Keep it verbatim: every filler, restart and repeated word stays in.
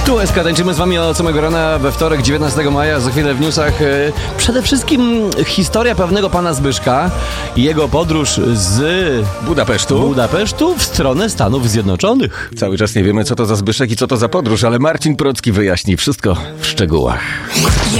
Tu S K, tańczymy z wami od samego rana we wtorek, dziewiętnastego maja. Za chwilę w newsach e, przede wszystkim historia pewnego pana Zbyszka i jego podróż z Budapesztu. Budapesztu w stronę Stanów Zjednoczonych. Cały czas nie wiemy, co to za Zbyszek i co to za podróż, ale Marcin Procki wyjaśni wszystko w szczegółach.